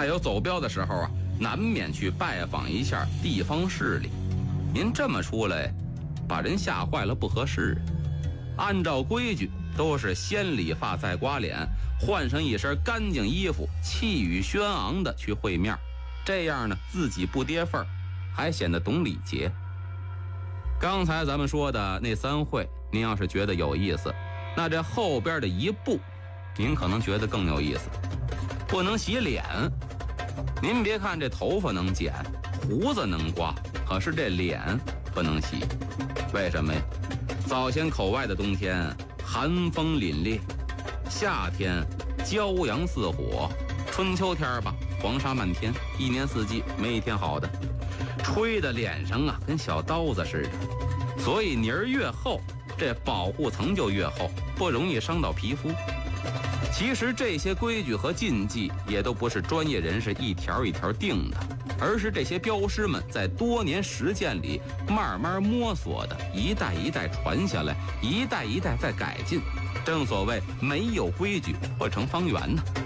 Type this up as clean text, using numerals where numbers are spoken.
再有走镖的时候啊，难免去拜访一下地方势力。您这么出来，把人吓坏了不合适。按照规矩，都是先理发再刮脸，换上一身干净衣服，气宇轩昂的去会面，这样呢，自己不跌份儿，还显得懂礼节。刚才咱们说的那3会，您要是觉得有意思，那这后边的1步，您可能觉得更有意思。不能洗脸，您别看这头发能剪，胡子能刮，可是这脸不能洗。为什么呀？早先口外的冬天寒风凛冽，夏天骄阳似火，春秋天吧黄沙漫天，一年四季没一天好的，吹的脸上啊跟小刀子似的。所以泥儿越厚，这保护层就越厚，不容易伤到皮肤。其实这些规矩和禁忌也都不是专业人士一条一条定的，而是这些镖师们在多年实践里慢慢摸索的，一代一代传下来，一代一代在改进。正所谓没有规矩不成方圆呢。